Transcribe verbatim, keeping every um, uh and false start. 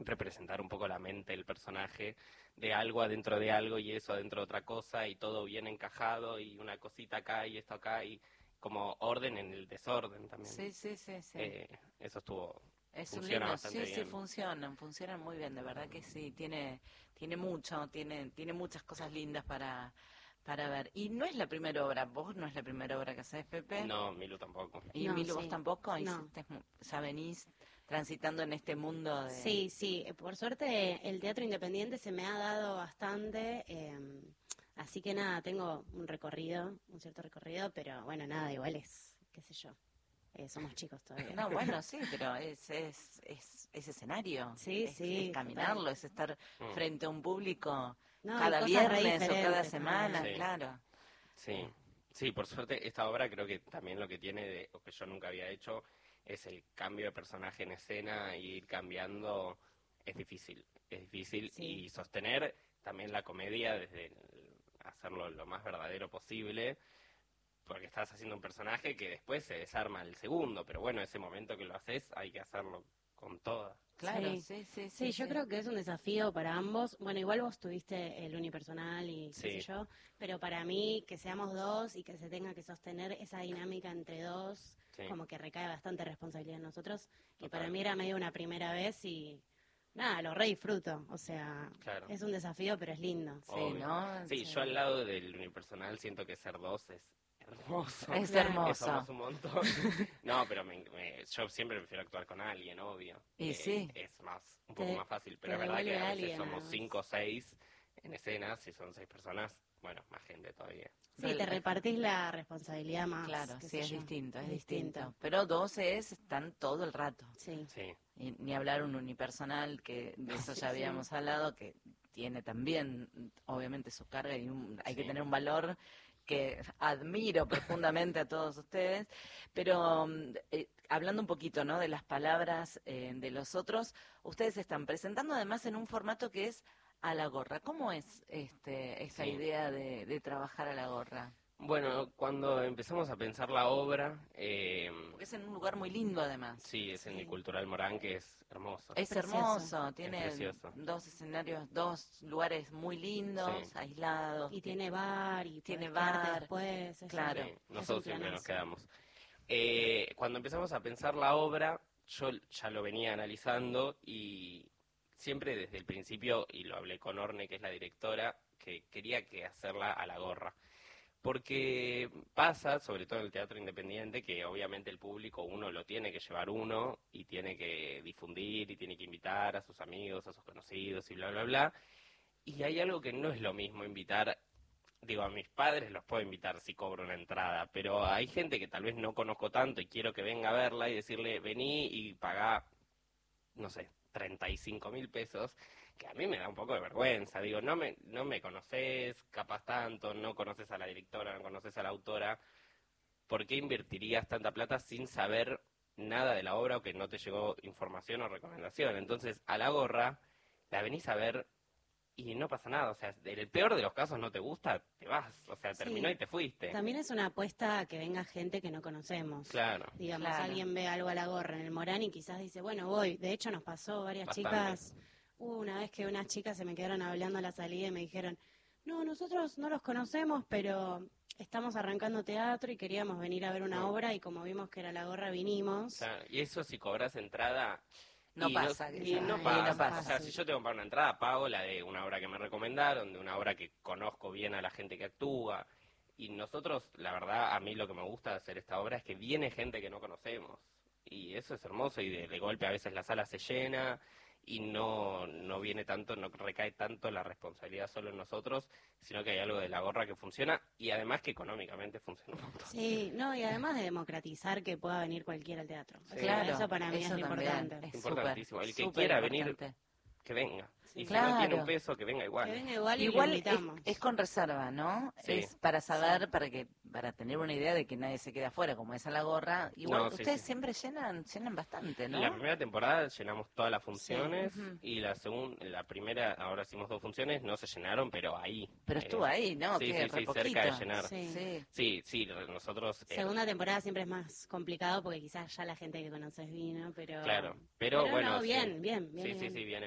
representar un poco la mente del personaje, de algo adentro de algo y eso adentro de otra cosa y todo bien encajado y una cosita acá y esto acá y como orden en el desorden también. Sí, sí, sí, sí. Eh, eso estuvo, Es un funciona lindo, bastante sí, bien. sí, funcionan, funcionan muy bien, de verdad que sí, tiene, tiene mucho, tiene, tiene muchas cosas lindas para, para ver. Y no es la primera obra, vos no es la primera obra que haces, Pepe. No, Milu tampoco. Y No, Milu, vos sí, tampoco, no. hiciste, ya venís transitando en este mundo de... Sí, sí, eh, por suerte el teatro independiente se me ha dado bastante, eh, así que nada, tengo un recorrido, un cierto recorrido, pero bueno, nada, igual es, qué sé yo, eh, somos chicos todavía. No, bueno, sí, pero es, es, es, es escenario, Sí, es, sí, es caminarlo, total. es estar Mm. frente a un público No, y cada cosas re viernes o cada diferentes semana, también. Sí. claro. Sí, sí, por suerte esta obra creo que también lo que tiene, de, o que yo nunca había hecho, es el cambio de personaje en escena y ir cambiando, es difícil, es difícil Sí. y sostener también la comedia desde el- hacerlo lo más verdadero posible, porque estás haciendo un personaje que después se desarma el segundo, pero bueno, ese momento que lo haces hay que hacerlo con toda. Claro, Sí. sí, sí, sí. Sí, yo sí. creo que es un desafío para ambos. Bueno, igual vos tuviste el unipersonal y qué sé Sí, yo, pero para mí que seamos dos y que se tenga que sostener esa dinámica entre dos, sí, como que recae bastante responsabilidad en nosotros. Y para total, mí era medio una primera vez y nada, lo re disfruto. O sea, claro. es un desafío, pero es lindo. Sí, Obvio. ¿no? Sí, Sí. yo al lado del unipersonal siento que ser dos es hermoso. Es Claro. Que somos hermoso. un montón. No, pero me, me- yo siempre prefiero actuar con alguien, obvio. Y Eh, sí, es más, un poco Te, más fácil. te Pero es verdad que devuelve a a veces alguien somos además. cinco o seis en escena. Si son seis personas, bueno, más gente todavía. Sí, te rel- repartís la responsabilidad más, claro, qué sí, sé es yo. distinto, es, Es distinto. distinto. Pero dos es, están todo el rato. Sí, Sí, Y ni hablar un unipersonal, que de eso sí, ya sí. habíamos hablado, que tiene también, obviamente, su carga y un- hay que sí. tener un valor que admiro profundamente a todos ustedes. Pero mm, eh, hablando un poquito, ¿no?, de las palabras eh, de los otros, ustedes se están presentando además en un formato que es a la gorra. ¿Cómo es este esta Sí. idea de, de trabajar a la gorra? Bueno, cuando empezamos a pensar la obra, eh, Porque es en un lugar muy lindo además. sí, es en el Sí. Cultural Morán, que es hermoso. Es Precioso. hermoso, Es tiene precioso. dos escenarios, dos lugares muy lindos, Sí. aislados. Y que- tiene bar y tiene podés quedarte bar, después. Es, claro. Sí, un- es un nosotros siempre nos planazo. quedamos. Eh, cuando empezamos a pensar la obra, yo ya lo venía analizando y siempre desde el principio, y lo hablé con Orne, que es la directora, que quería que hacerla a la gorra. Porque pasa, sobre todo en el teatro independiente, que obviamente el público uno lo tiene que llevar uno y tiene que difundir y tiene que invitar a sus amigos, a sus conocidos y bla, bla, bla. Y hay algo que no es lo mismo invitar, digo, a mis padres los puedo invitar si cobro una entrada, pero hay gente que tal vez no conozco tanto y quiero que venga a verla y decirle, vení y pagá, no sé, treinta y cinco mil pesos, que a mí me da un poco de vergüenza. Digo, no me, no me conoces capaz tanto, no conoces a la directora, no conoces a la autora, ¿por qué invertirías tanta plata sin saber nada de la obra o que no te llegó información o recomendación? Entonces, a la gorra, la venís a ver y no pasa nada, o sea, en el peor de los casos no te gusta, te vas, o sea, terminó Sí, y te fuiste. también es una apuesta a que venga gente que no conocemos. Claro, Digamos, Claro. alguien ve algo a la gorra en el Morán y quizás dice, bueno, voy. De hecho, nos pasó varias bastante. chicas. Hubo una vez que unas chicas se me quedaron hablando a la salida y me dijeron, no, nosotros no los conocemos, pero estamos arrancando teatro y queríamos venir a ver una Mm, obra y como vimos que era la gorra, vinimos. claro. Y eso si cobras entrada, No y no, pasa, Y y quizás. no no, Y es no tan pasa. O pasa. sea, si fácil. yo tengo que pagar una entrada, pago la de una obra que me recomendaron, de una obra que conozco bien a la gente que actúa. Y nosotros, la verdad, a mí lo que me gusta de hacer esta obra es que viene gente que no conocemos. Y eso es hermoso y de, de golpe a veces la sala se llena y no, no viene tanto, no recae tanto la responsabilidad solo en nosotros, sino que hay algo de la gorra que funciona y además que económicamente funciona un montón. Sí, no, y además de democratizar que pueda venir cualquiera al teatro. O Sí. sea, Claro, eso para mí es eso lo también. importante. Es súper, Importantísimo. El que súper quiera venir, importante. que venga. Sí. Y si no tiene un Claro. peso, que venga Que igual. venga igual y lo Igual es, invitamos. es con reserva, ¿no? Sí. Es para saber, Sí. para que para tener una idea de que nadie se quede afuera, como es a la gorra. Igual No, sí, ustedes sí. siempre llenan llenan bastante, La ¿no? primera temporada llenamos todas las funciones Ujú. y la segunda, la primera, ahora hicimos dos funciones, no se llenaron, pero ahí. Pero eh, estuvo ahí, ¿no? sí, Que sí, re sí, cerca de poquito. llenar. Sí. Sí. Sí, sí, nosotros... eh, Segunda temporada siempre es más complicado porque quizás ya la gente que conoces vino, pero... claro, pero Pero bueno, no, sí. bien, bien, bien, Sí, sí, bien. sí, viene